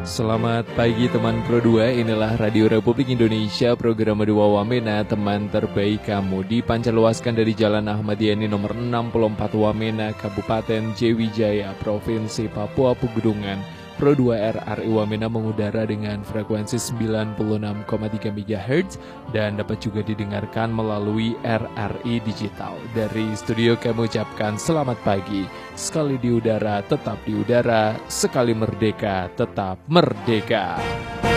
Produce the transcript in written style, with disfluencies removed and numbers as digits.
Selamat pagi teman Pro 2, inilah Radio Republik Indonesia, program Dua Wamena, teman terbaik kamu. Dipancarluaskan dari Jalan Ahmad Yani nomor 64 Wamena, Kabupaten Jayawijaya, Provinsi Papua Pegunungan. Pro 2 RRI Wamena mengudara dengan frekuensi 96,3 MHz dan dapat juga didengarkan melalui RRI Digital. Dari studio kami ucapkan selamat pagi. Sekali di udara, tetap di udara. Sekali merdeka, tetap merdeka.